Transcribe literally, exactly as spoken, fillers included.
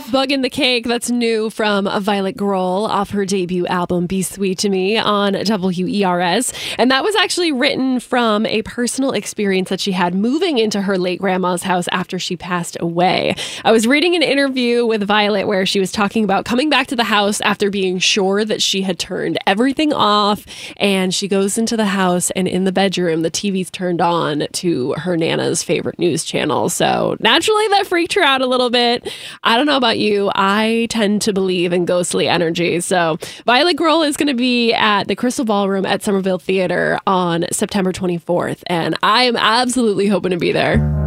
Bug in the Cake, that's new from Violet Grohl off her debut album, Be Sweet to Me, on W E R S. And that was actually written from a personal experience that she had moving into her late grandma's house after she passed away. I was reading an interview with Violet where she was talking about coming back to the house after being sure that she had turned everything off. And she goes into the house, and in the bedroom, the T V's turned on to her Nana's favorite news channel. So naturally, that freaked her out a little bit. I don't know about you. I tend to believe in ghostly energy. So Violet Grohl is going to be at the Crystal Ballroom at Somerville Theater on September twenty-fourth. And I am absolutely hoping to be there.